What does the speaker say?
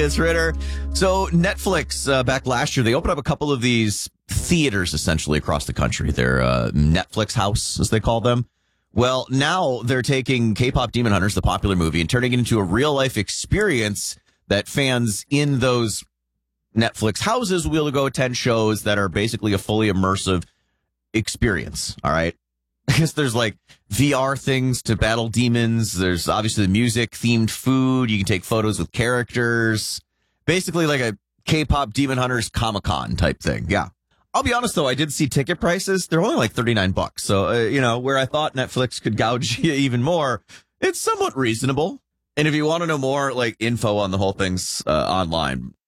Elias Ritter. So Netflix, back last year, they opened up a couple of these theaters essentially across the country. They're Netflix House, as they call them. Well, now they're taking K-pop Demon Hunters, the popular movie, and turning it into a real-life experience that fans in those Netflix houses will be able to go attend shows that are basically a fully immersive experience. All right. I guess there's like VR things to battle demons. There's obviously the music, themed food. You can take photos with characters. Basically like a K-pop Demon Hunters Comic-Con type thing. Yeah. I'll be honest, though, I did see ticket prices. They're only like $39. So, where I thought Netflix could gouge you even more, it's somewhat reasonable. And if you want to know more, like, info on the whole thing's online.